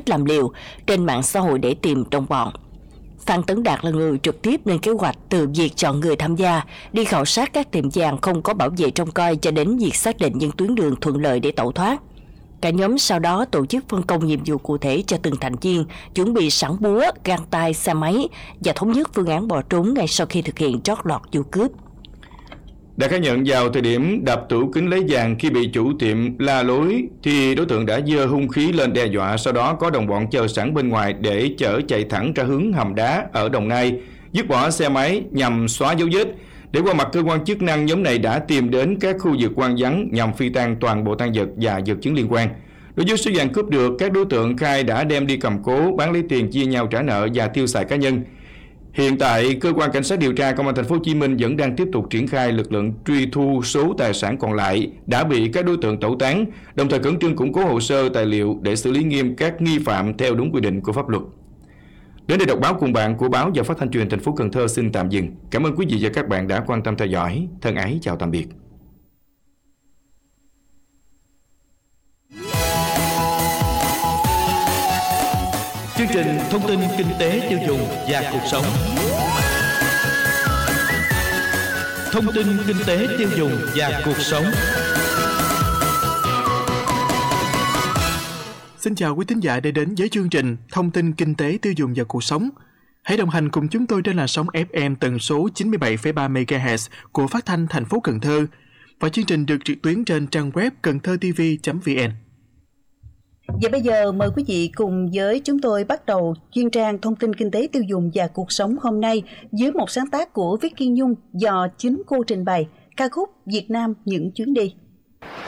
làm liều trên mạng xã hội để tìm đồng bọn. Phan Tấn Đạt là người trực tiếp lên kế hoạch từ việc chọn người tham gia, đi khảo sát các tiệm vàng không có bảo vệ trông coi cho đến việc xác định những tuyến đường thuận lợi để tẩu thoát. Cả nhóm sau đó tổ chức phân công nhiệm vụ cụ thể cho từng thành viên, chuẩn bị sẵn búa, găng tay, xe máy và thống nhất phương án bỏ trốn ngay sau khi thực hiện trót lọt vụ cướp. Đã khai nhận vào thời điểm đập tủ kính lấy vàng khi bị chủ tiệm la lối thì đối tượng đã giơ hung khí lên đe dọa, sau đó có đồng bọn chờ sẵn bên ngoài để chở chạy thẳng ra hướng hầm đá ở Đồng Nai, dứt bỏ xe máy nhằm xóa dấu vết. Để qua mặt cơ quan chức năng, nhóm này đã tìm đến các khu vực hoang vắng nhằm phi tang toàn bộ tang vật và vật chứng liên quan. Đối với số vàng cướp được, các đối tượng khai đã đem đi cầm cố, bán lấy tiền chia nhau trả nợ và tiêu xài cá nhân. Hiện tại, cơ quan cảnh sát điều tra công an thành phố Hồ Chí Minh vẫn đang tiếp tục triển khai lực lượng truy thu số tài sản còn lại đã bị các đối tượng tẩu tán, đồng thời khẩn trương củng cố hồ sơ tài liệu để xử lý nghiêm các nghi phạm theo đúng quy định của pháp luật. Đến đây đọc báo cùng bạn của báo và phát thanh truyền thành phố Cần Thơ xin tạm dừng. Cảm ơn quý vị và các bạn đã quan tâm theo dõi. Thân ái chào tạm biệt. Chương trình thông tin kinh tế tiêu dùng và cuộc sống. Thông tin kinh tế tiêu dùng và cuộc sống. Xin chào quý thính giả đã đến với chương trình Thông tin kinh tế tiêu dùng và cuộc sống. Hãy đồng hành cùng chúng tôi trên làn sóng FM tần số 97,3 MHz của Phát thanh thành phố Cần Thơ và chương trình được trực tuyến trên trang web cầnthtv.vn. Và bây giờ mời quý vị cùng với chúng tôi bắt đầu chuyên trang Thông tin kinh tế tiêu dùng và cuộc sống hôm nay với một sáng tác của Vicky Nhung do chính cô trình bày, ca khúc Việt Nam những chuyến đi.